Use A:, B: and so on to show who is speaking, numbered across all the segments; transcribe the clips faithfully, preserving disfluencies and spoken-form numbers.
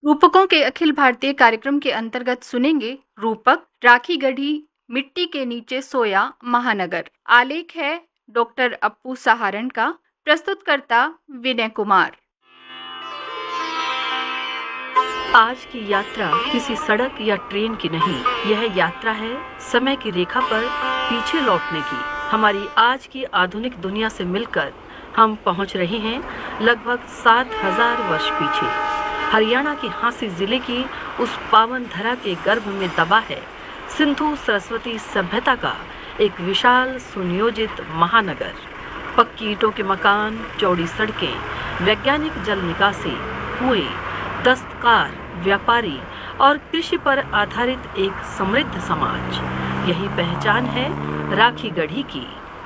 A: रूपकों के अखिल भारतीय कार्यक्रम के अंतर्गत सुनेंगे रूपक राखी गढ़ी मिट्टी के नीचे सोया महानगर। आलेख है डॉक्टर अप्पू सहारण का। प्रस्तुतकर्ता विनय कुमार।
B: आज की यात्रा किसी सड़क या ट्रेन की नहीं, यह यात्रा है समय की रेखा पर पीछे लौटने की। हमारी आज की आधुनिक दुनिया से मिलकर हम पहुंच रहे हैं लगभग सात हजार वर्ष पीछे। हरियाणा की हांसी जिले की उस पावन धरा के गर्भ में दबा है सिंधु सरस्वती सभ्यता का एक विशाल सुनियोजित महानगर। पक्की ईंटों के मकान, चौड़ी सड़कें, वैज्ञानिक जल निकासी, कुएं, दस्तकार, व्यापारी और कृषि पर आधारित एक समृद्ध समाज, यही पहचान है राखी गढ़ी की।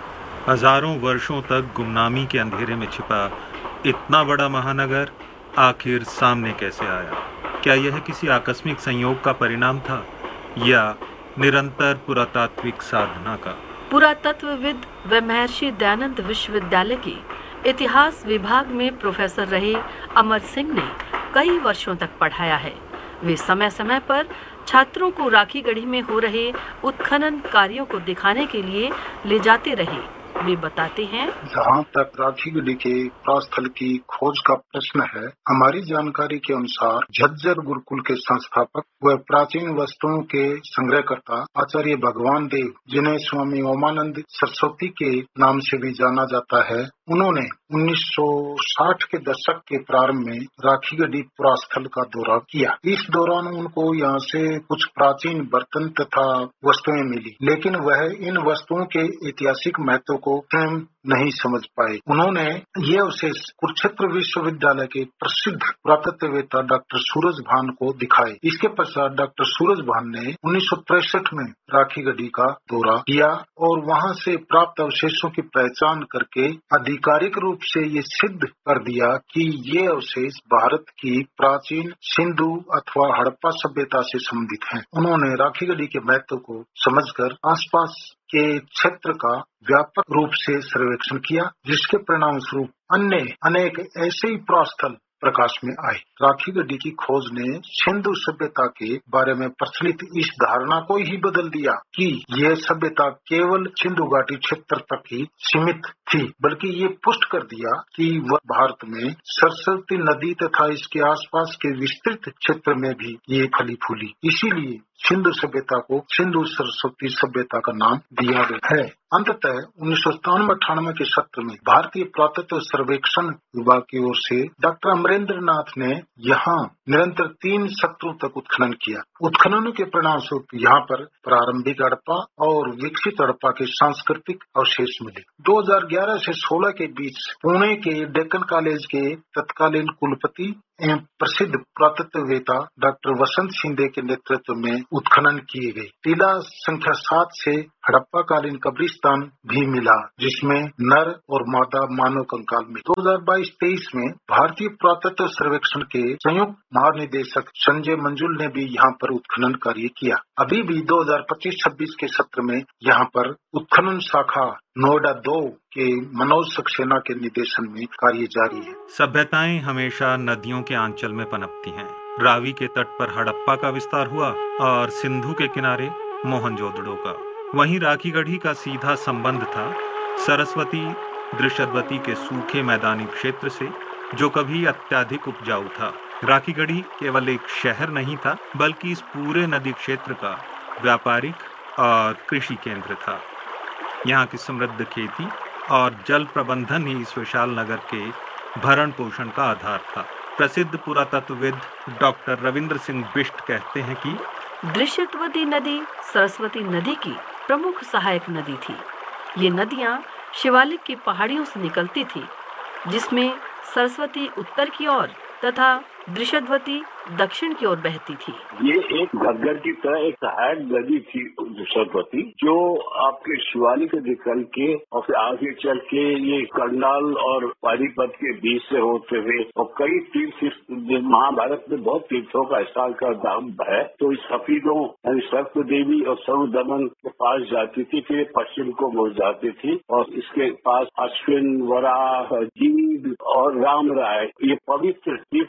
C: हजारों वर्षों तक गुमनामी के अंधेरे में छिपा इतना बड़ा महानगर आखिर सामने कैसे आया? क्या यह किसी आकस्मिक संयोग का परिणाम था या निरंतर पुरातात्विक साधना का?
B: पुरातत्वविद व महर्षि दयानंद विश्वविद्यालय के इतिहास विभाग में प्रोफेसर रहे अमर सिंह ने कई वर्षों तक पढ़ाया है। वे समय समय पर छात्रों को राखी गढ़ी में हो रहे उत्खनन कार्यों को दिखाने के लिए ले जाते रहे। वे बताते हैं,
D: जहाँ तक राखी गढ़ी के प्रस्थल की खोज का प्रश्न है, हमारी जानकारी के अनुसार झज्जर गुरुकुल के संस्थापक व प्राचीन वस्तुओं के संग्रहकर्ता आचार्य भगवान देव, जिन्हें स्वामी ओमानंद सरस्वती के नाम से भी जाना जाता है, उन्होंने उन्नीस सौ साठ के दशक के प्रारंभ में राखी गढ़ी पुरास्थल का दौरा किया। इस दौरान उनको यहाँ से कुछ प्राचीन बर्तन तथा वस्तुएं मिली, लेकिन वह इन वस्तुओं के ऐतिहासिक महत्व को स्वयं नहीं समझ पाए। उन्होंने ये अवशेष कुरुक्षेत्र विश्वविद्यालय के प्रसिद्ध पुरातत्ववेत्ता डॉक्टर सूरज भान को दिखाए। इसके पश्चात डॉक्टर सूरज भान ने उन्नीस सौ तिरसठ में राखी गढ़ी का दौरा किया और वहां से प्राप्त अवशेषों की पहचान करके आधिकारिक रूप से ये सिद्ध कर दिया कि ये अवशेष भारत की प्राचीन सिंधु अथवा हड़प्पा सभ्यता से संबंधित हैं। उन्होंने राखी गढ़ी के महत्व को समझकर आसपास के क्षेत्र का व्यापक रूप से सर्वेक्षण किया, जिसके परिणाम स्वरूप अन्य अनेक ऐसे ही प्रस्थल प्रकाश में आए। राखी गढ़ी की खोज ने सिंधु सभ्यता के बारे में प्रचलित इस धारणा को ही बदल दिया कि यह सभ्यता केवल सिंधु घाटी क्षेत्र तक ही सीमित थी, बल्कि ये पुष्ट कर दिया कि वह भारत में सरस्वती नदी तथा इसके आसपास के विस्तृत क्षेत्र में भी ये फली फूली। इसीलिए सिंधु सभ्यता को सिंधु सरस्वती सभ्यता का नाम दिया गया है। अंततः उन्नीस सौ सतानवे अठानवे के सत्र में भारतीय पुरातत्व सर्वेक्षण विभाग की ओर से डॉक्टर अमरेंद्र नाथ ने यहाँ निरंतर तीन सत्रों तक उत्खनन किया। उत्खननों के परिणाम स्वरूप यहाँ पर प्रारंभिक हड़प्पा और विकसित हड़प्पा के सांस्कृतिक अवशेष मिले। दो हज़ार ग्यारह से सोलह के बीच पुणे के डेक्कन कॉलेज के तत्कालीन कुलपति एवं प्रसिद्ध पुरातत्ववेत्ता डॉक्टर वसंत शिंदे के नेतृत्व में उत्खनन किए गए। टीला संख्या सात से हड़प्पा कालीन कब्रिस्तान भी मिला, जिसमें नर और मादा मानव कंकाल में। दो हज़ार बाईस तेईस में भारतीय पुरातत्व सर्वेक्षण के संयुक्त महानिदेशक संजय मंजुल ने भी यहाँ पर उत्खनन कार्य किया। अभी भी दो हज़ार पच्चीस छब्बीस के सत्र में यहाँ पर उत्खनन शाखा नोएडा दो के मनोज सक्सेना के निर्देशन में कार्य जारी है।
C: सभ्यताएं हमेशा नदियों के आंचल में पनपती हैं। रावी के तट पर हड़प्पा का विस्तार हुआ और सिंधु के किनारे मोहनजोदड़ो का। वहीं राखी गढ़ी का सीधा संबंध था सरस्वती दृशद्वती के सूखे मैदानी क्षेत्र से, जो कभी अत्यधिक उपजाऊ था। राखी गढ़ी केवल एक शहर नहीं था, बल्कि इस पूरे नदी क्षेत्र का व्यापारिक और कृषि केंद्र था। यहाँ की समृद्ध खेती और जल प्रबंधन ही इस विशाल नगर के भरण पोषण का आधार था। प्रसिद्ध पुरातत्वविद डॉक्टर रविंद्र सिंह बिष्ट कहते हैं कि
B: दृशद्वती नदी सरस्वती नदी की प्रमुख सहायक नदी थी। ये नदियाँ शिवालिक की पहाड़ियों से निकलती थी, जिसमें सरस्वती उत्तर की ओर तथा दृशद्वती दक्षिण की ओर बहती थी।
E: ये एक घग्गर की तरह एक सहायक नदी थी दृशद्वती, जो आपके शिवालिक से निकल के और फिर आगे चल के ये करनाल और पानीपत के बीच से होते हुए और कई तीर्थ, महाभारत में बहुत तीर्थों का स्थल का दाम है, तो इस हफीदों यानी सर्प देवी और सर्वदमन के पास जाती थी, फिर पश्चिम को मुड़ जाती थी और इसके पास अश्विन, वराह, जीव और राम राय, ये पवित्र तीर्थ स्थान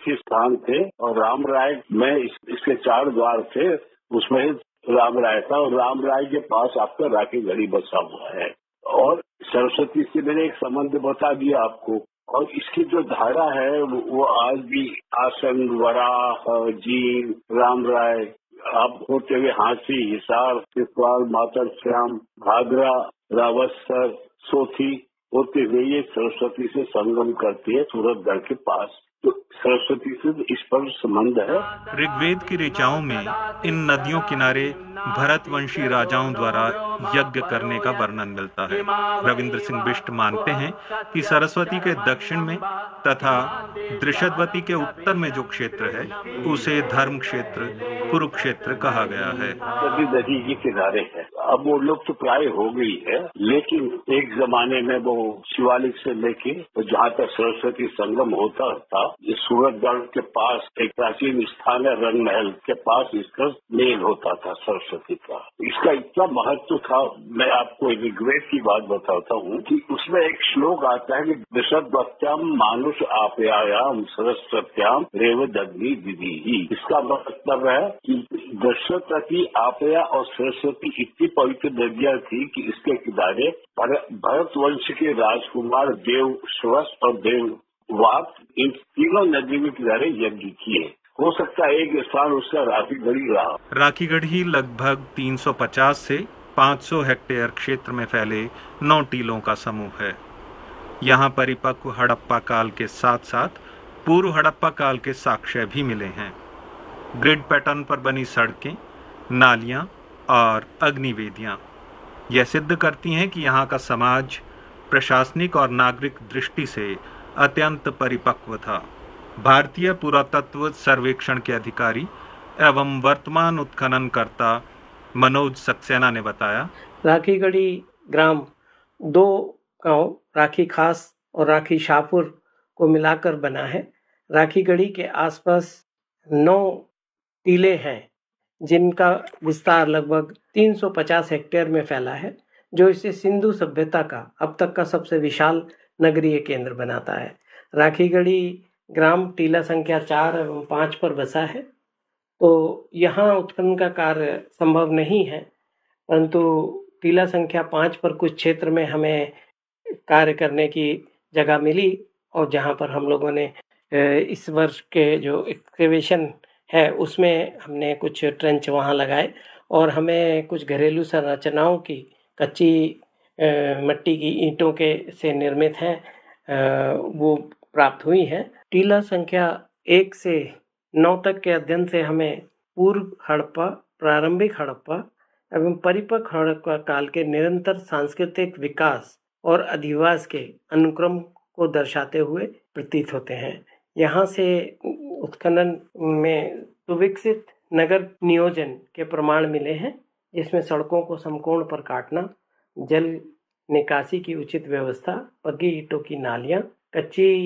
E: स्थान थे और राम राय में इस, इसके चार द्वार थे, उसमें राम राय था और राम राय के पास आपका राखी गढ़ी बसा हुआ है। और सरस्वती से मैंने एक संबंध बता दिया आपको। और इसकी जो धारा है वो, वो आज भी आसन, वराह, जीन, राम राय, आप होते हुए हांसी, हिसार, तिरपाल, मातर श्याम, घाघरा, रावतसर, सोथी होते हुए ये सरस्वती से संगम करती है सूरतगढ़ के पास। तो सरस्वती से इस पर संबंध है।
C: ऋग्वेद की ऋचाओं में इन नदियों किनारे भरतवंशी राजाओं द्वारा यज्ञ करने का वर्णन मिलता है। रविंद्र सिंह बिष्ट मानते हैं कि सरस्वती के दक्षिण में तथा दृषद्वती के उत्तर में जो क्षेत्र है उसे धर्म क्षेत्र कुरुक्षेत्र कहा गया है।
E: नदी नदी के किनारे है। अब वो लोग तो प्राय हो गई है, लेकिन एक जमाने में वो शिवालिक से लेके जहाँ तक सरस्वती संगम होता था, ये सूरतगढ़ के पास एक प्राचीन स्थान है, रंग महल के पास इसका मेल होता था सरस्वती का। इसका इतना महत्व था, मैं आपको ऋग्वेद की बात बताता हूँ कि उसमें एक श्लोक आता है कि दृषद्वत्याम मानुष आप्यायाम सरस्वत्याम रेव दग्नि विधि ही। इसका मतलब है कि दृषद्वती, आपया और सरस्वती इतनी पवित्र नदियां थी कि इसके किनारे भरत वंश के राजकुमार देव श्वस और देव वाक इन तीनों नदियों के किनारे यज्ञ किए। हो सकता है एक स्थान उसका राखीगढ़ी रहा।
C: राखीगढ़ी लगभग तीन सौ पचास से पाँच सौ हेक्टेयर क्षेत्र में फैले नौ टीलों का समूह है। यहाँ परिपक्व हड़प्पा काल के साथ साथ पूर्व हड़प्पा काल के साक्ष्य भी मिले हैं। ग्रिड पैटर्न पर बनी सड़कें, नालियां और अग्निवेदियां यह सिद्ध करती हैं कि यहाँ का समाज प्रशासनिक और नागरिक दृष्टि से अत्यंत परिपक्व था। भारतीय पुरातत्व सर्वेक्षण के अधिकारी एवं वर्तमान उत्खननकर्ता मनोज सक्सेना ने बताया,
F: राखीगढ़ी ग्राम दो गांव राखी खास और राखी शाहपुर को मिलाकर बना है। राखीगढ़ी के आसपास नौ टीले हैं जिनका विस्तार लगभग तीन सौ पचास हेक्टेयर में फैला है, जो इसे सिंधु सभ्यता का अब तक का सबसे विशाल नगरीय केंद्र बनाता है। राखीगढ़ी ग्राम टीला संख्या चार एवं पाँच पर बसा है। तो यहाँ उत्खनन का कार्य संभव नहीं है, परंतु टीला संख्या पाँच पर कुछ क्षेत्र में हमें कार्य करने की जगह मिली और जहाँ पर हम लोगों ने इस वर्ष के जो एक्सकेवेशन है उसमें हमने कुछ ट्रेंच वहाँ लगाए और हमें कुछ घरेलू संरचनाओं की कच्ची मिट्टी की ईंटों के से निर्मित हैं वो प्राप्त हुई हैं। टीला संख्या एक से नौ तक के अध्ययन से हमें पूर्व हड़प्पा, प्रारंभिक हड़प्पा एवं परिपक्व हड़प्पा काल के निरंतर सांस्कृतिक विकास और अधिवास के अनुक्रम को दर्शाते हुए प्रतीत होते हैं। यहाँ से उत्खनन में सुविकसित नगर नियोजन के प्रमाण मिले हैं, जिसमें सड़कों को समकोण पर काटना, जल निकासी की उचित व्यवस्था, पक्की ईंटों की नालियाँ, कच्ची